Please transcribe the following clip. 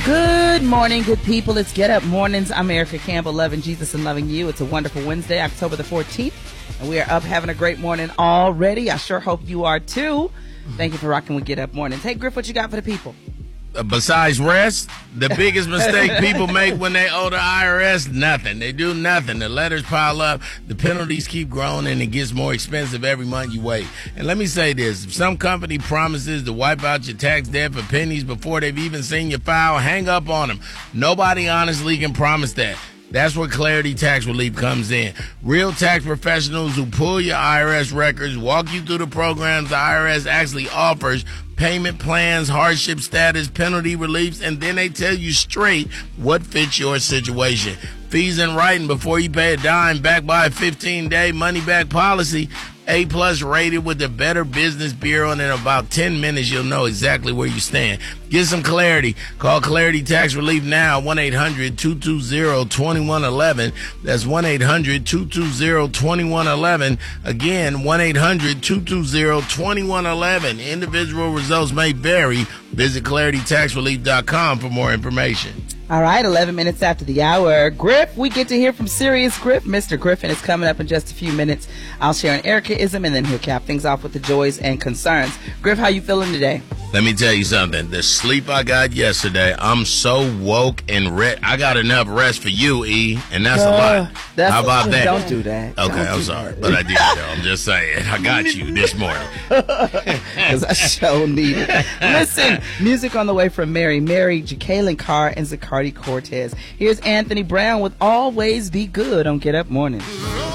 Good morning, good people. It's Get Up Mornings. I'm Erica Campbell, loving Jesus and loving you. It's a wonderful Wednesday, October the 14th, and we are up having a great morning already. I sure hope you are too. Thank you for rocking with Get Up Mornings. Hey, Griff, what you got for the people? Besides rest, the biggest mistake people make when they owe the IRS, nothing. They do nothing. The letters pile up, the penalties keep growing, and it gets more expensive every month you wait. And let me say this, if some company promises to wipe out your tax debt for pennies before they've even seen your file, hang up on them. Nobody honestly can promise that. That's where Clarity Tax Relief comes in. Real tax professionals who pull your IRS records, walk you through the programs the IRS actually offers, payment plans, hardship status, penalty reliefs, and then they tell you straight what fits your situation. Fees in writing before you pay a dime, backed by a 15-day money-back policy. A-plus rated with the Better Business Bureau, and in about 10 minutes, you'll know exactly where you stand. Get some clarity. Call Clarity Tax Relief now, 1-800-220-2111. That's 1-800-220-2111. Again, 1-800-220-2111. Individual results may vary. Visit ClarityTaxRelief.com for more information. All right, 11 minutes after the hour. Griff, we get to hear from Serious Griff. Mr. Griffin is coming up in just a few minutes. I'll share an Erica-ism, and then he'll cap things off with the joys and concerns. Griff, how you feeling today? Let me tell you something. The sleep I got yesterday, I'm so woke and I got enough rest for you, E, and that's a lot. How about that? Don't do that. Okay, I'm sorry, but I did, though. I'm just saying. I got you this morning. Because I so need it. Listen, music on the way from Mary, Jacqueline Carr, and Zacardi Cortez. Here's Anthony Brown with Always Be Good on Get Up Morning.